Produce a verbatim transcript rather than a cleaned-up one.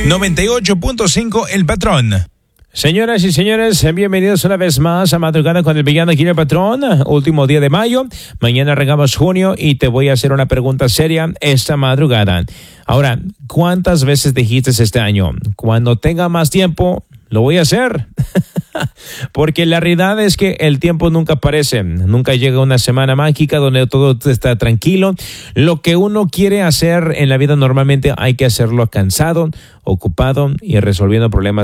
noventa y ocho punto cinco El Patrón. Señoras y señores, bienvenidos una vez más a Madrugada con el Villano aquí en El Patrón. Último día de mayo, mañana arrancamos junio y te voy a hacer una pregunta seria esta madrugada. Ahora, ¿cuántas veces dijiste este año? Cuando tenga más tiempo, lo voy a hacer. Porque la realidad es que el tiempo nunca aparece, nunca llega una semana mágica donde todo está tranquilo. Lo que uno quiere hacer en la vida normalmente hay que hacerlo cansado, ocupado y resolviendo problemas